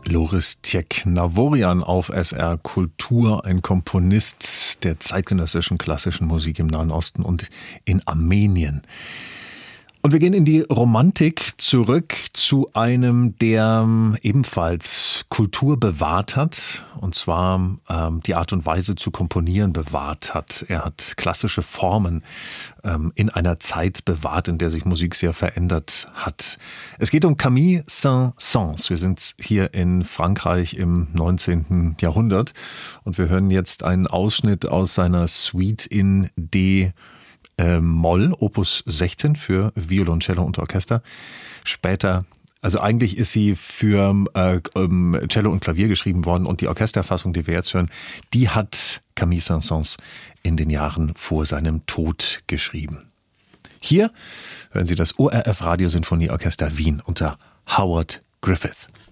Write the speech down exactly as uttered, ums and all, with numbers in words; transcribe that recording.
Loris Tjek-Navorian auf S R Kultur, ein Komponist der zeitgenössischen klassischen Musik im Nahen Osten und in Armenien. Und wir gehen in die Romantik zurück zu einem, der ebenfalls Kultur bewahrt hat, und zwar ähm, die Art und Weise zu komponieren bewahrt hat. Er hat klassische Formen ähm, in einer Zeit bewahrt, in der sich Musik sehr verändert hat. Es geht um Camille Saint-Saëns. Wir sind hier in Frankreich im neunzehnten Jahrhundert und wir hören jetzt einen Ausschnitt aus seiner Suite in D Äh, Moll, Opus sechzehn für Violoncello und Orchester. Später, also eigentlich ist sie für äh, ähm, Cello und Klavier geschrieben worden und die Orchesterfassung, die wir jetzt hören, die hat Camille Saint-Saëns in den Jahren vor seinem Tod geschrieben. Hier hören Sie das O R F Radiosinfonieorchester Wien unter Howard Griffith.